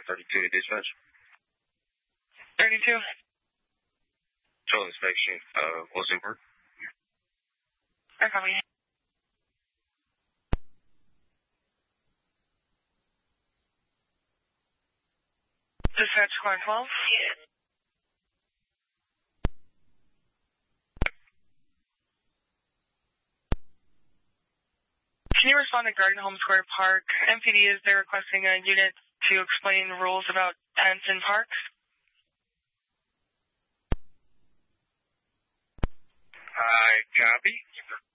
32 to dispatch. 32. Patrol inspection, Wilson Park. I copy. Dispatch car 12. Can you respond to Garden Home Square Park? MPD is there requesting a unit to explain rules about tents in parks? I copy.